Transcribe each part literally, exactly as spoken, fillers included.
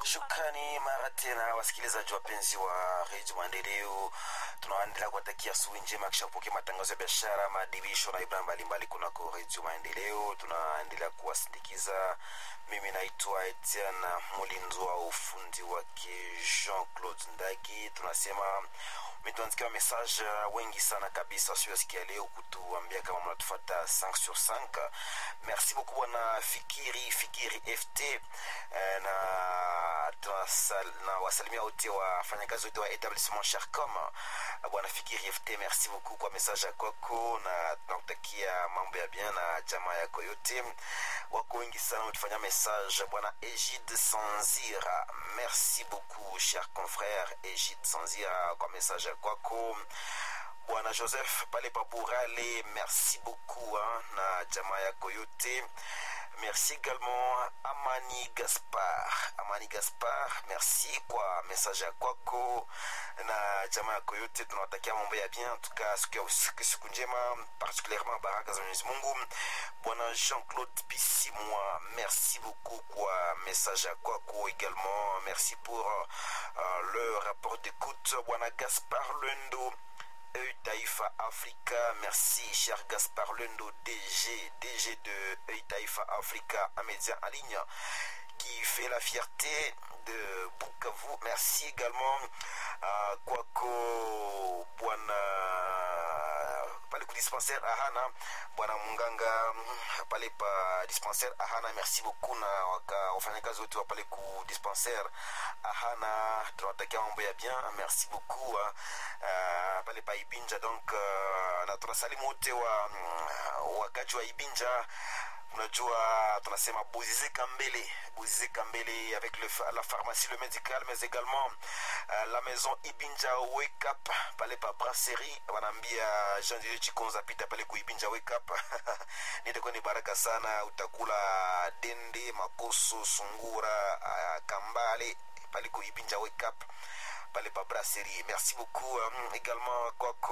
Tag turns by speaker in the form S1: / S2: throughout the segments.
S1: Shukrani mara tena wasikilizaji wapenzi wa Radio Maendeleo. Tunaendelea kuwatakia asubuhi njema kisha kupokea matangazo ya biashara, maadibisho na ibada mbalimbali kunako Radio Maendeleo. Tunaendelea kuwasindikiza. Mimi naitwa Etienne Mulinzo wa ufundi wake Jean-Claude Ndagi. Tunasema umetuandikia message wengi sana kabisa sio sikia leo kutuambia kama mnatufuata cinq sur cinq. Merci beaucoup bwana Fikiri Fikiri F T na tunasal na wasalimia wote wafanyakazi wote wa etablissement Sharcom. Bwana Fikiri F T, merci beaucoup kwa message yako na tunakutakia mambo ya bien na jamaa yako yote. Wako wengi sana mtufanya message. Bwana Egide Sanzira, merci beaucoup cher confrère Egide Sanzira kwa message yako. Bwana Joseph pale Paburale, merci beaucoup hein, na jamaa yako yote. Merci également Amani Gaspard. Amani Gaspard, merci kwa message yako na jamaa yako yote. Tunawatakia mambo ya bien en tout cas siku njema, particulièrement baraka za Mwenyezi Mungu. Bwana Jean-Claude Bissimwa, merci beaucoup kwa message yako également. Merci pour uh, le rapport d'écoute. Bwana Gaspard Lendo Eutaïfa Africa, merci cher Gaspard Lendo, D G, D G de Eutaïfa Africa, un média en ligne qui fait la fierté de Bukavu. Merci également à Kwako Bwana pale ku dispensaire Ahana, Bwana Munganga pale pa dispensaire Ahana, merci beaucoup na waka wafanyakazi wote wa pale ku dispensaire Ahana, tunawatakia mambo ya bien, merci beaucoup uh, pale pa Ibinja. Donc uh, na tunasalimu wote wa wakaji wa Ibinja. Unajua tunasema Bozize Kambele, Bozize Kambele avec le, la pharmacie, le médical, mais également euh, la maison Ibinja Wake Up pale pa brasserie. Wanambia Jean Dieu Chikonza pita pale ku Ibinja Wake Up. Nitakuwa ni baraka sana, utakula dende, makoso, sungura, uh, kambale pale ku Ibinja Wake Up pale pa brasserie. Merci beaucoup um, également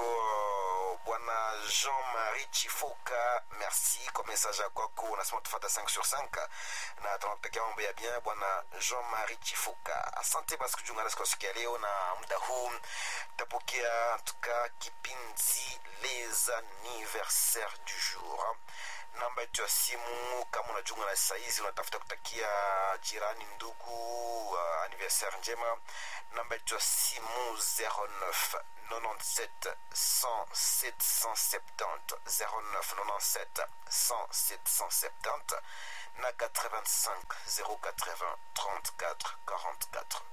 S1: kwako bwana Jean-Marie Chifoka, merci kwa message kwako. Unasema tufata cinq sur cinq na tunatakia mambo ya bien bwana Jean-Marie Chifoka. Asante basi kujiunga nasi kwa siku ya leo, na muda huu tapokea tuka kipindi les anniversaires du jour. Namba yetu ya simu kama unajiunga na saizi unatafuta kutakia jirani ndugu uh, anniversaire njema, namba yetu ya simu zéro neuf quatre-vingt-dix-sept cent sept cent soixante zéro neuf quatre-vingt-dix-sept cent sept cent soixante na quatre-vingt-cinq zéro quatre-vingts trente-quatre quarante-quatre.